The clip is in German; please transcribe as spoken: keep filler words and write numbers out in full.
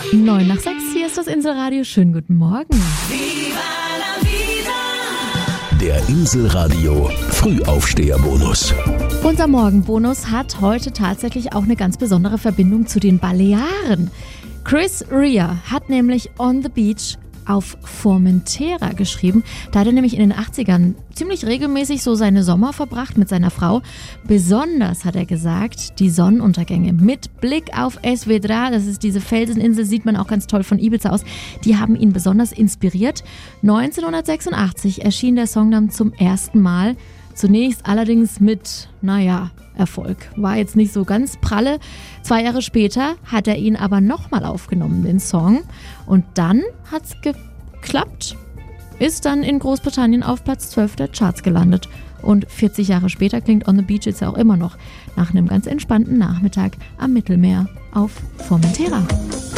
Neun nach sechs, hier ist das Inselradio. Schönen guten Morgen. Der Inselradio Frühaufsteherbonus. Unser Morgenbonus hat heute tatsächlich auch eine ganz besondere Verbindung zu den Balearen. Chris Rea hat nämlich On the Beach auf Formentera geschrieben. Da hat er nämlich in den achtzigern ziemlich regelmäßig so seine Sommer verbracht mit seiner Frau. Besonders hat er gesagt, die Sonnenuntergänge mit Blick auf Esvedra, das ist diese Felseninsel, sieht man auch ganz toll von Ibiza aus, die haben ihn besonders inspiriert. neunzehnhundertsechsundachtzig erschien der Song dann zum ersten Mal. Zunächst allerdings mit, naja, Erfolg. War jetzt nicht so ganz pralle. Zwei Jahre später hat er ihn aber nochmal aufgenommen, den Song. Und dann hat's geklappt. Ist dann in Großbritannien auf Platz zwölf der Charts gelandet. Und vierzig Jahre später klingt On the Beach jetzt ja auch immer noch nach einem ganz entspannten Nachmittag am Mittelmeer auf Formentera.